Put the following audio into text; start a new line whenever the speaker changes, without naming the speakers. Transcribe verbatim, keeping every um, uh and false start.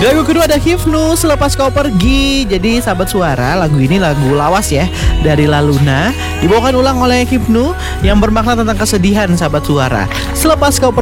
Lagu kedua ada Hifnu, Selepas Kau Pergi. Jadi sahabat suara, lagu ini lagu lawas ya dari La Luna, dibawakan ulang oleh Hifnu yang bermakna tentang kesedihan sahabat suara. Selepas Kau Pergi